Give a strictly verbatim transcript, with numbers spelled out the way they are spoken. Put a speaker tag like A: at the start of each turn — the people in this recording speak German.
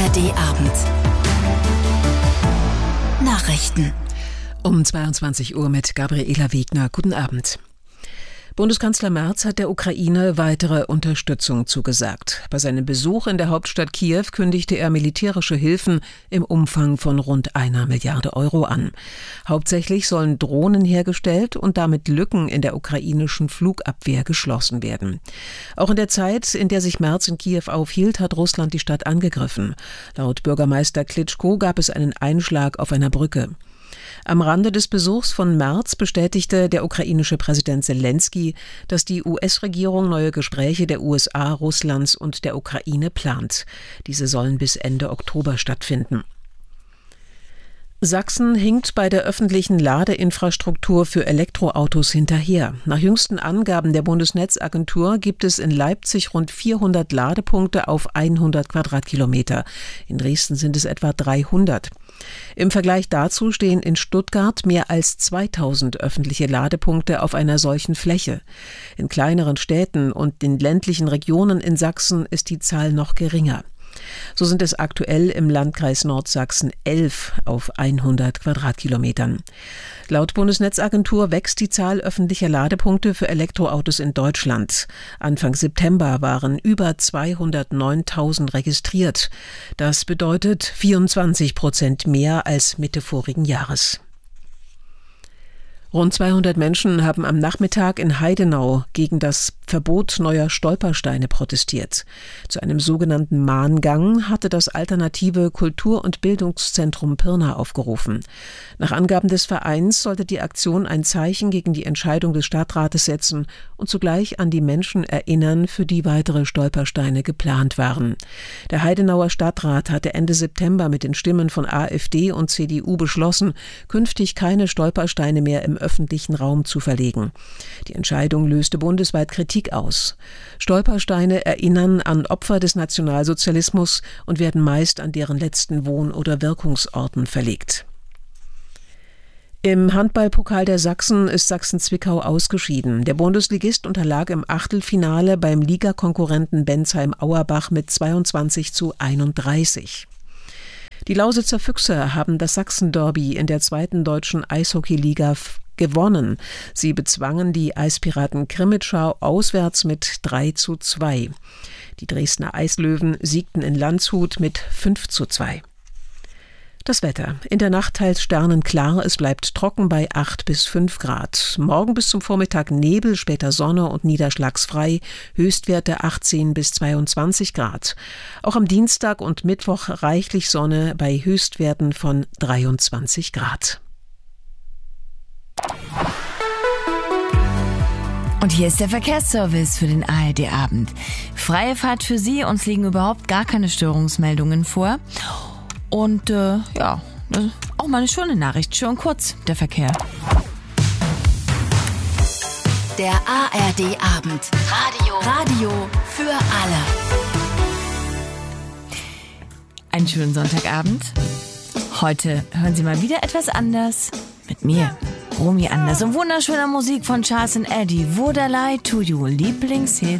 A: R D-Abend. Nachrichten.
B: Um zweiundzwanzig Uhr mit Gabriela Wegner. Guten Abend. Bundeskanzler Merz hat der Ukraine weitere Unterstützung zugesagt. Bei seinem Besuch in der Hauptstadt Kiew kündigte er militärische Hilfen im Umfang von rund einer Milliarde Euro an. Hauptsächlich sollen Drohnen hergestellt und damit Lücken in der ukrainischen Flugabwehr geschlossen werden. Auch in der Zeit, in der sich Merz in Kiew aufhielt, hat Russland die Stadt angegriffen. Laut Bürgermeister Klitschko gab es einen Einschlag auf einer Brücke. Am Rande des Besuchs von Merz bestätigte der ukrainische Präsident Selenskyj, dass die U S-Regierung neue Gespräche der U S A, Russlands und der Ukraine plant. Diese sollen bis Ende Oktober stattfinden. Sachsen hinkt bei der öffentlichen Ladeinfrastruktur für Elektroautos hinterher. Nach jüngsten Angaben der Bundesnetzagentur gibt es in Leipzig rund vierhundert Ladepunkte auf hundert Quadratkilometer. In Dresden sind es etwa dreihundert. Im Vergleich dazu stehen in Stuttgart mehr als zweitausend öffentliche Ladepunkte auf einer solchen Fläche. In kleineren Städten und in ländlichen Regionen in Sachsen ist die Zahl noch geringer. So sind es aktuell im Landkreis Nordsachsen elf auf hundert Quadratkilometern. Laut Bundesnetzagentur wächst die Zahl öffentlicher Ladepunkte für Elektroautos in Deutschland. Anfang September waren über zweihundertneuntausend registriert. Das bedeutet vierundzwanzig Prozent mehr als Mitte vorigen Jahres. Rund zweihundert Menschen haben am Nachmittag in Heidenau gegen das Verbot neuer Stolpersteine protestiert. Zu einem sogenannten Mahngang hatte das alternative Kultur- und Bildungszentrum Pirna aufgerufen. Nach Angaben des Vereins sollte die Aktion ein Zeichen gegen die Entscheidung des Stadtrates setzen und zugleich an die Menschen erinnern, für die weitere Stolpersteine geplant waren. Der Heidenauer Stadtrat hatte Ende September mit den Stimmen von AfD und C D U beschlossen, künftig keine Stolpersteine mehr im öffentlichen Raum zu verlegen. Die Entscheidung löste bundesweit Kritik aus. Stolpersteine erinnern an Opfer des Nationalsozialismus und werden meist an deren letzten Wohn- oder Wirkungsorten verlegt. Im Handballpokal der Sachsen ist Sachsen-Zwickau ausgeschieden. Der Bundesligist unterlag im Achtelfinale beim Ligakonkurrenten Bensheim-Auerbach mit zweiundzwanzig zu einunddreißig. Die Lausitzer Füchse haben das Sachsen-Derby in der zweiten deutschen Eishockeyliga gewonnen. Sie bezwangen die Eispiraten Krimitschau auswärts mit drei zu zwei. Die Dresdner Eislöwen siegten in Landshut mit fünf zu zwei. Das Wetter. In der Nacht teils sternenklar, es bleibt trocken bei acht bis fünf Grad. Morgen bis zum Vormittag Nebel, später Sonne und niederschlagsfrei, Höchstwerte achtzehn bis zweiundzwanzig Grad. Auch am Dienstag und Mittwoch reichlich Sonne bei Höchstwerten von dreiundzwanzig Grad.
C: Und hier ist der Verkehrsservice für den A R D-Abend. Freie Fahrt für Sie, uns liegen überhaupt gar keine Störungsmeldungen vor. Und äh, ja, auch mal eine schöne Nachricht, schön kurz, der Verkehr.
A: Der A R D-Abend. Radio. Radio für alle.
C: Einen schönen Sonntagabend. Heute hören Sie mal wieder etwas anders mit mir, Romy Anders, und wunderschöner Musik von Charles and Eddie. Would I Lie to You, Lieblingshit.